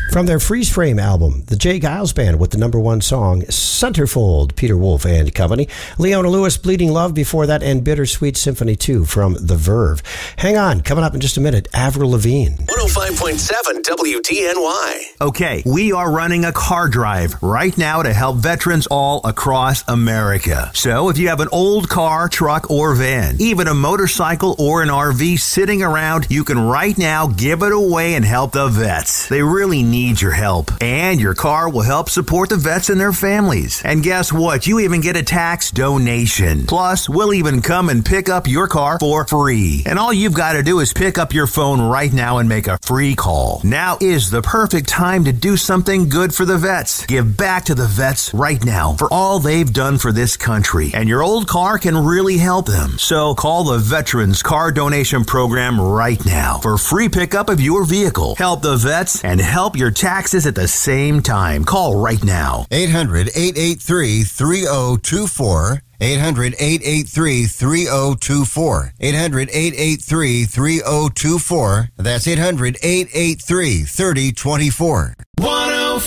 From their Freeze Frame album, the Jay Giles Band with the #1 song, Centerfold, Peter Wolf and Company. Leona Lewis, Bleeding Love before that, and Bittersweet Symphony 2 from The Verve. Hang on, coming up in just a minute, Avril Lavigne. 105.7 WDNY. Okay, we are running a car drive right now to help veterans all across America. So if you have an old car, truck, or van, even a motorcycle or an RV sitting around, you can right now give it away and help the vets. They really need your help. And your car will help support the vets and their families. And guess what? You even get a tax donation. Plus, we'll even come and pick up your car for free. And all you've got to do is pick up your phone right now and make a free call. Now is the perfect time to do something good for the vets. Give back to the vets right now for all they've done for this country. And your old car can really help them. So call the Veterans Car Donation Program right now for free pickup of your vehicle. Help the vets and help your taxes at the same time. Call right now. 800-883-3024. 800-883-3024. 800-883-3024. That's 800-883-3024. 105.7